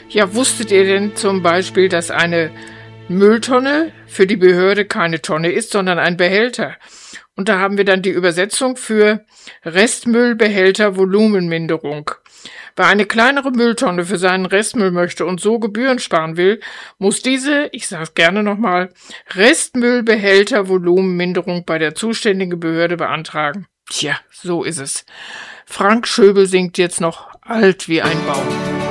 Ja, wusstet ihr denn zum Beispiel, dass eine Mülltonne für die Behörde keine Tonne ist, sondern ein Behälter? Und da haben wir dann die Übersetzung für Restmüllbehälter Volumenminderung. Wer eine kleinere Mülltonne für seinen Restmüll möchte und so Gebühren sparen will, muss diese, ich sage es gerne nochmal, Restmüllbehälter Volumenminderung bei der zuständigen Behörde beantragen. Tja, so ist es. Frank Schöbel singt jetzt noch alt wie ein Baum.